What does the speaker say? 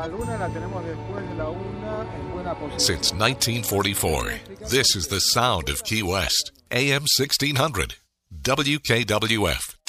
La luna la tenemos después de la una en buena posición. Since 1944, this is the sound of Key West. AM 1600. WKWF.